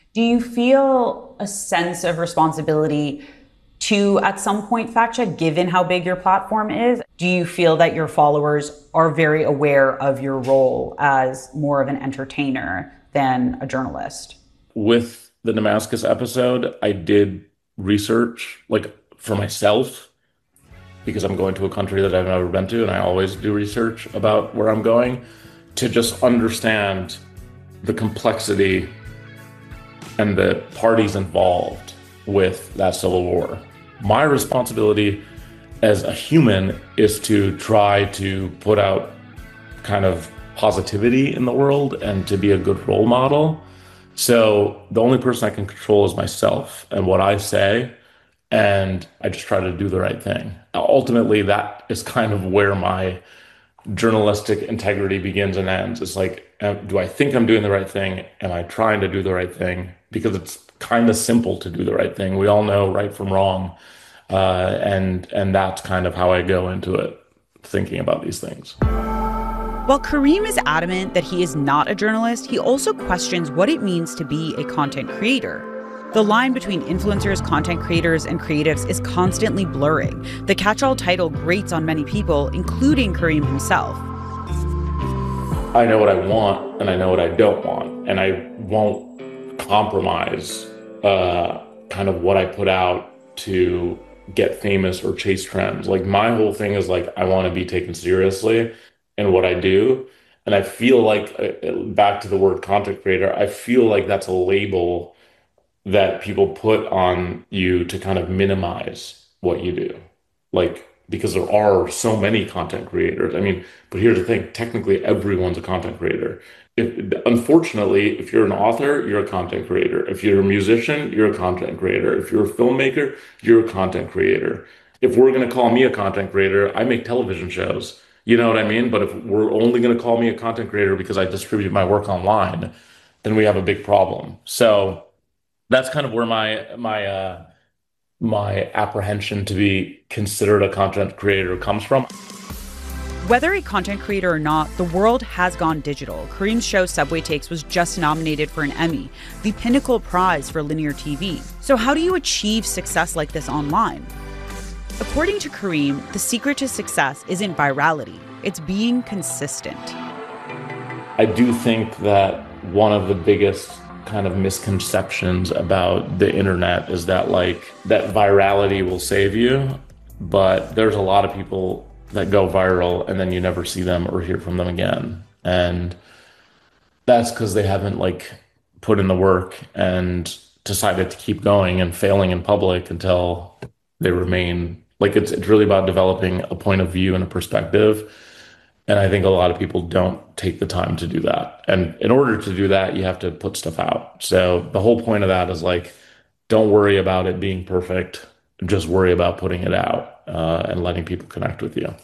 Do you feel a sense of responsibility to, at some point, fact check, given how big your platform is? Do you feel that your followers are very aware of your role as more of an entertainer than a journalist? With the Damascus episode, I did research, like for myself, because I'm going to a country that I've never been to, and I always do research about where I'm going to just understand the complexity and the parties involved with that civil war. My responsibility as a human is to try to put out kind of positivity in the world and to be a good role model. So the only person I can control is myself and what I say, and I just try to do the right thing. Ultimately, that is kind of where my journalistic integrity begins and ends. It's like, do I think I'm doing the right thing? Am I trying to do the right thing? Because it's kind of simple to do the right thing. We all know right from wrong, and that's kind of how I go into it, thinking about these things. While Kareem is adamant that he is not a journalist, he also questions what it means to be a content creator. The line between influencers, content creators, and creatives is constantly blurring. The catch-all title grates on many people, including Kareem himself. I know what I want and I know what I don't want, and I won't compromise kind of what I put out to get famous or chase trends. Like my whole thing is like I want to be taken seriously in what I do, and I feel like back to the word content creator, I feel like that's a label that people put on you to kind of minimize what you do. Like, because there are so many content creators. I mean, but here's the thing, technically everyone's a content creator. Unfortunately, if you're an author, you're a content creator. If you're a musician, you're a content creator. If you're a filmmaker, you're a content creator. If we're going to call me a content creator, I make television shows. You know what I mean? But if we're only going to call me a content creator because I distribute my work online, then we have a big problem. So that's kind of where my apprehension to be considered a content creator comes from. Whether a content creator or not, the world has gone digital. Kareem's show Subway Takes was just nominated for an Emmy, the pinnacle prize for linear TV. So how do you achieve success like this online? According to Kareem, the secret to success isn't virality, it's being consistent. I do think that one of the biggest kind of misconceptions about the internet is that like that virality will save you, but there's a lot of people that go viral and then you never see them or hear from them again. And that's because they haven't like put in the work and decided to keep going and failing in public until they remain like it's really about developing a point of view and a perspective. And I think a lot of people don't take the time to do that. And in order to do that, you have to put stuff out. So the whole point of that is like, don't worry about it being perfect. Just worry about putting it out and letting people connect with you.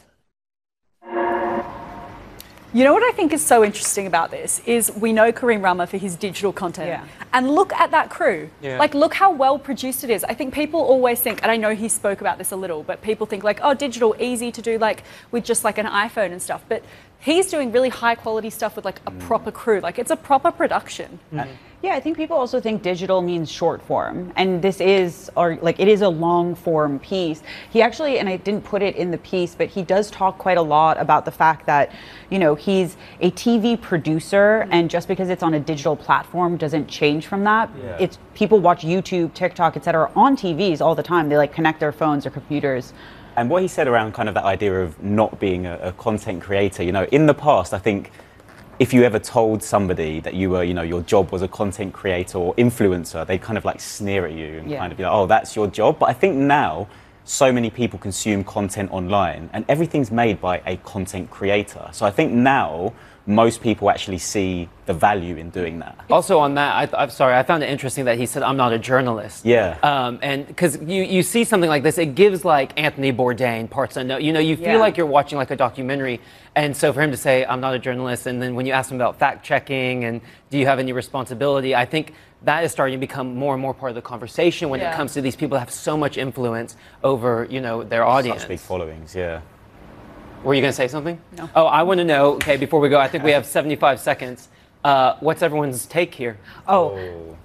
You know what I think is so interesting about this is we know Kareem Rama for his digital content. Yeah. And look at that crew. Yeah. Like, look how well produced it is. I think people always think, and I know he spoke about this a little, but people think like, oh, digital, easy to do like with just like an iPhone and stuff. But he's doing really high quality stuff with like a proper crew. Like it's a proper production. Yeah, I think people also think digital means short form, and this is, or like it is a long form piece. He actually, and I didn't put it in the piece, but he does talk quite a lot about the fact that, you know, he's a TV producer, and just because it's on a digital platform doesn't change from that. Yeah. It's people watch YouTube, TikTok, etc. on TVs all the time. They like connect their phones or computers. And what he said around kind of that idea of not being a content creator, you know, in the past, I think if you ever told somebody that you were, you know, your job was a content creator or influencer, they'd kind of like sneer at you and kind of be like, oh, that's your job. But I think now so many people consume content online and everything's made by a content creator. So I think now most people actually see the value in doing that. Also on that, I'm sorry, I found it interesting that he said, I'm not a journalist. Yeah. And because you see something like this, it gives like Anthony Bourdain parts unknown. You know, you feel like you're watching like a documentary. And so for him to say, I'm not a journalist, and then when you ask him about fact checking and do you have any responsibility, I think that is starting to become more and more part of the conversation when it comes to these people that have so much influence over, you know, their audience. Such big followings, yeah. Were you going to say something? No. Oh, I want to know, okay, before we go, I think we have 75 seconds. What's everyone's take here? Oh,